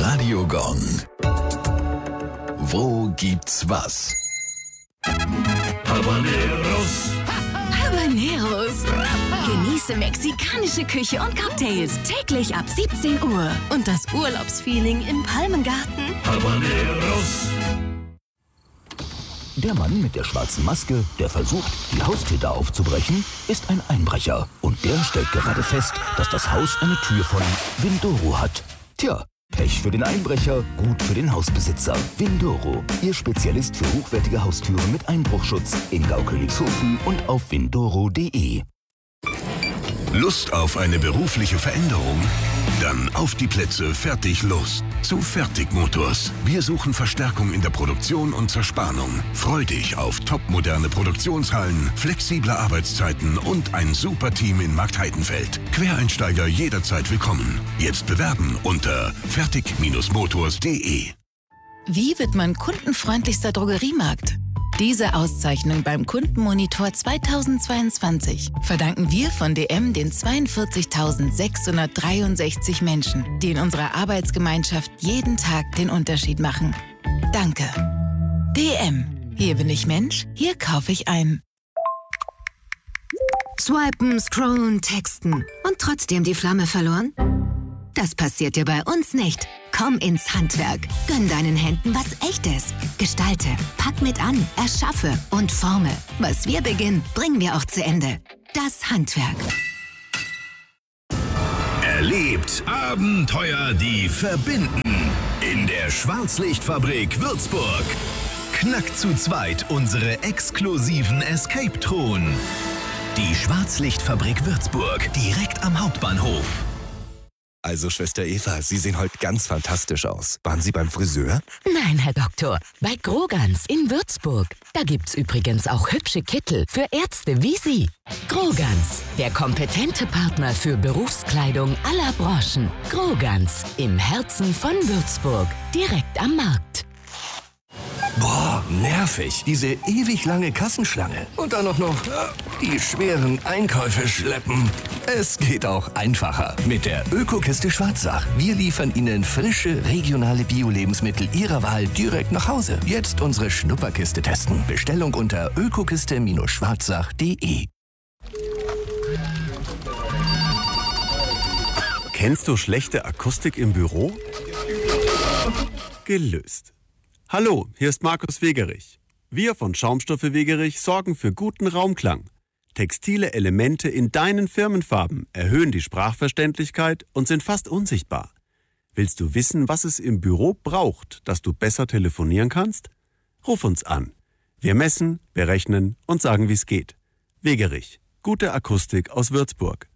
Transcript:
Radio Gong. Wo gibt's was? Habaneros. Habaneros. Genieße mexikanische Küche und Cocktails täglich ab 17 Uhr. Und das Urlaubsfeeling im Palmengarten. Habaneros. Der Mann mit der schwarzen Maske, der versucht, die Haustäter aufzubrechen, ist ein Einbrecher. Und der stellt gerade fest, dass das Haus eine Tür von Vindoro hat. Tja, Pech für den Einbrecher, gut für den Hausbesitzer. Vindoro, Ihr Spezialist für hochwertige Haustüren mit Einbruchschutz in Gaukönigshofen und auf vindoro.de. Lust auf eine berufliche Veränderung? Dann auf die Plätze, fertig, los. Zu Fertigmotors. Wir suchen Verstärkung in der Produktion und Zerspannung. Freu dich auf topmoderne Produktionshallen, flexible Arbeitszeiten und ein super Team in Marktheidenfeld. Quereinsteiger jederzeit willkommen. Jetzt bewerben unter fertig-motors.de. Wie wird man kundenfreundlichster Drogeriemarkt? Diese Auszeichnung beim Kundenmonitor 2022 verdanken wir von DM den 42.663 Menschen, die in unserer Arbeitsgemeinschaft jeden Tag den Unterschied machen. Danke. DM. Hier bin ich Mensch, hier kaufe ich ein. Swipen, scrollen, texten und trotzdem die Flamme verloren? Das passiert dir bei uns nicht. Komm ins Handwerk. Gönn deinen Händen was Echtes. Gestalte, pack mit an, erschaffe und forme. Was wir beginnen, bringen wir auch zu Ende. Das Handwerk. Erlebt Abenteuer, die verbinden. In der Schwarzlichtfabrik Würzburg. Knackt zu zweit unsere exklusiven Escape-Truhen. Die Schwarzlichtfabrik Würzburg, direkt am Hauptbahnhof. Also, Schwester Eva, Sie sehen heute ganz fantastisch aus. Waren Sie beim Friseur? Nein, Herr Doktor, bei Grogans in Würzburg. Da gibt's übrigens auch hübsche Kittel für Ärzte wie Sie. Grogans, der kompetente Partner für Berufskleidung aller Branchen. Grogans, im Herzen von Würzburg, direkt am Markt. Boah, nervig. Diese ewig lange Kassenschlange. Und dann noch die schweren Einkäufe schleppen. Es geht auch einfacher. Mit der Ökokiste Schwarzach. Wir liefern Ihnen frische, regionale Bio-Lebensmittel Ihrer Wahl direkt nach Hause. Jetzt unsere Schnupperkiste testen. Bestellung unter ökokiste-schwarzach.de. Kennst du schlechte Akustik im Büro? Gelöst. Hallo, hier ist Markus Wegerich. Wir von Schaumstoffe Wegerich sorgen für guten Raumklang. Textile Elemente in deinen Firmenfarben erhöhen die Sprachverständlichkeit und sind fast unsichtbar. Willst du wissen, was es im Büro braucht, dass du besser telefonieren kannst? Ruf uns an. Wir messen, berechnen und sagen, wie es geht. Wegerich. Gute Akustik aus Würzburg.